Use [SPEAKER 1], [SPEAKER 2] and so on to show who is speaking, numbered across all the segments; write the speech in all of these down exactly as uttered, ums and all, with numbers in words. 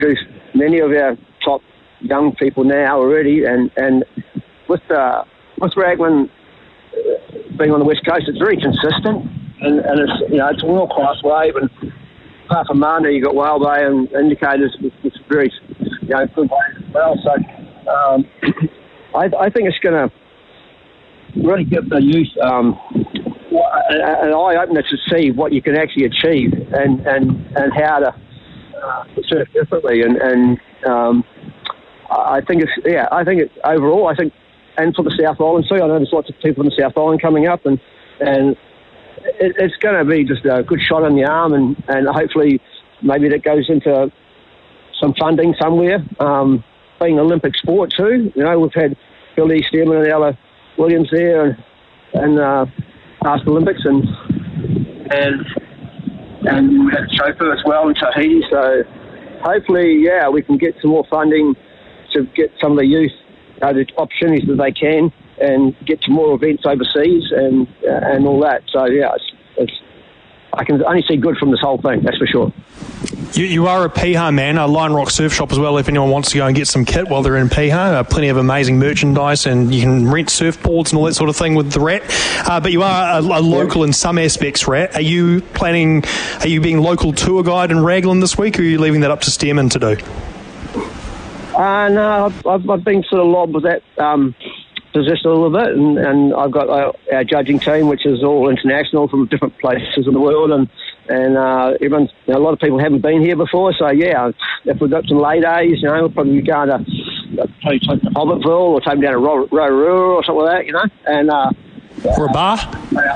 [SPEAKER 1] produce many of our top young people now already, and and with uh, with Raglan being on the west coast, it's very consistent, and, and it's you know it's a world class wave, and apart from Manda, you got Whale Bay and Indicators, which is very you know good wave as well. So um, I, I think it's going to really give the youth um, an eye opener to see what you can actually achieve, and and and how to uh, surf differently, and and um, I think it's yeah I think it overall I think. And for the South Island too, I know there's lots of people in the South Island coming up, and and it, it's going to be just a good shot on the arm, and, and hopefully maybe that goes into some funding somewhere. Um, being an Olympic sport too, you know, we've had Billy Stearman and Ella Williams there, and and uh, past Olympics, and and and we had a chauffeur as well in Tahiti. So hopefully, yeah, we can get some more funding to get some of the youth Uh, the opportunities that they can, and get to more events overseas, and uh, and all that. So yeah, it's, it's I can only see good from this whole thing. That's for sure.
[SPEAKER 2] You, you are a Piha man, a Lion Rock Surf Shop as well. If anyone wants to go and get some kit while they're in Piha, uh, plenty of amazing merchandise, and you can rent surfboards and all that sort of thing with the Rat. Uh, but you are a, a local in some aspects, Rat. Are you planning? Are you being local tour guide in Raglan this week, or are you leaving that up to Stearman to do?
[SPEAKER 1] Uh, no, I've, I've, I've been sort of lobbed with that um, position a little bit, and, and I've got uh, our judging team, which is all international from different places in the world, and and uh, everyone's you know, a lot of people haven't been here before, so yeah, if we've got some lay days, you know, we'll probably be going to uh, take them to Hobbitville or take them down to Ro- Rotorua or something like that, you know, and uh,
[SPEAKER 2] for a bar.
[SPEAKER 1] Uh,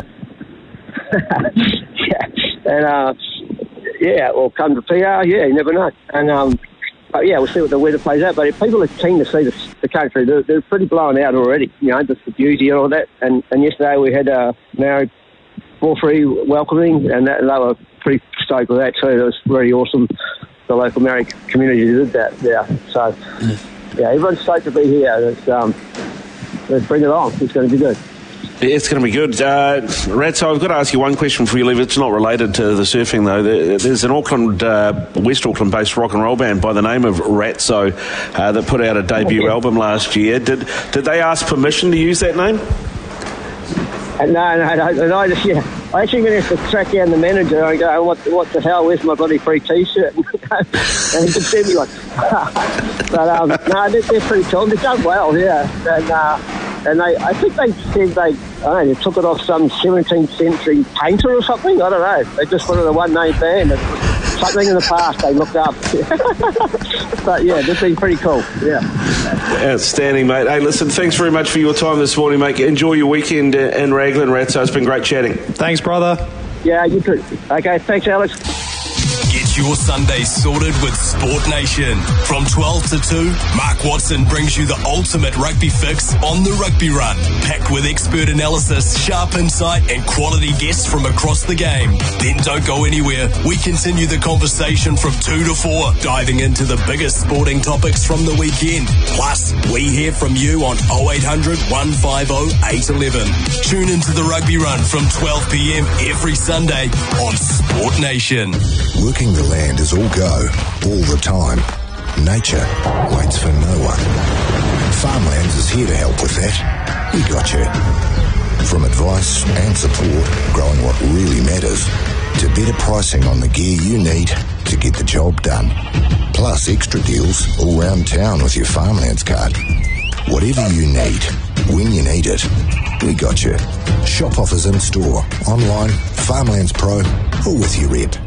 [SPEAKER 1] yeah, and uh, yeah, or come to P R, yeah, you never know, and. Um, But yeah, we'll see what the weather plays out. But if people are keen to see the, the country, they're, they're pretty blown out already. You know, just the beauty and all that. And, and yesterday we had uh, Maori for free welcoming, and, that, and they were pretty stoked with that too. It was really awesome. The local Maori community did that. Yeah. So yeah, everyone's stoked to be here. It's, um, let's bring it on. It's going to be good.
[SPEAKER 3] It's going to be good. Uh, Rat, so I've got to ask you one question before you leave. It's not related to the surfing, though. There's an Auckland, uh, West Auckland-based rock and roll band by the name of Ratso uh, that put out a debut oh, yeah. album last year. Did did they ask permission to use that name?
[SPEAKER 1] Uh, no, no, no, no. I just, yeah. I actually going to have to track down the manager and go, what, what the hell, where's my bloody free T-shirt? And he could send me one. But, um, no, they're, they're pretty cool. They've done well, yeah. And, uh, and they, I think they said they, I don't know, they took it off some seventeenth century painter or something. I don't know. They just wanted a one-name band. And something in the past they looked up. But, yeah, they've been pretty cool, yeah.
[SPEAKER 3] Outstanding, mate. Hey, listen, thanks very much for your time this morning, mate. Enjoy your weekend in Raglan, Ratso. It's been great chatting.
[SPEAKER 2] Thanks, brother.
[SPEAKER 1] Yeah, you too. Okay, thanks, Alex.
[SPEAKER 4] Get your Sunday sorted with Sport Nation. From twelve to two, Mark Watson brings you the ultimate rugby fix on the Rugby Run. Packed with expert analysis, sharp insight and quality guests from across the game. Then don't go anywhere. We continue the conversation from two to four, diving into the biggest sporting topics from the weekend. Plus, we hear from you on oh eight hundred, one five oh, eight one one. Tune into the Rugby Run from twelve p.m. every Sunday on Sport Nation.
[SPEAKER 5] Working the land is all go, all the time. Nature waits for no one. Farmlands is here to help with that. We got you. From advice and support, growing what really matters, to better pricing on the gear you need to get the job done. Plus extra deals all round town with your Farmlands card. Whatever you need, when you need it, we got you. Shop offers in store, online, Farmlands Pro, or with your rep.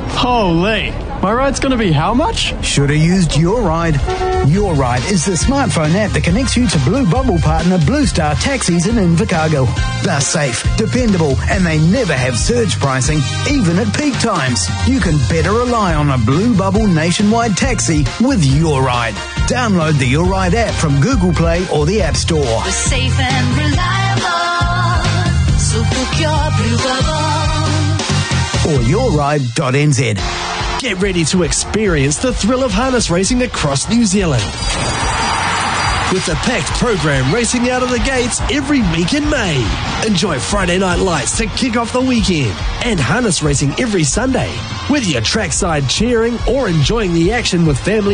[SPEAKER 6] Holy, my ride's going to be how much?
[SPEAKER 7] Should have used Your Ride. Your Ride is the smartphone app that connects you to Blue Bubble partner Blue Star Taxis in Invercargill. They're safe, dependable, and they never have surge pricing, even at peak times. You can better rely on a Blue Bubble nationwide taxi with Your Ride. Download the Your Ride app from Google Play or the App Store.
[SPEAKER 8] We're safe and reliable, so book your Blue Bubble.
[SPEAKER 7] Or your ride dot n z.
[SPEAKER 6] Get ready to experience the thrill of harness racing across New Zealand. With a packed program racing out of the gates every week in May. Enjoy Friday night lights to kick off the weekend and harness racing every Sunday. Whether you're trackside cheering or enjoying the action with family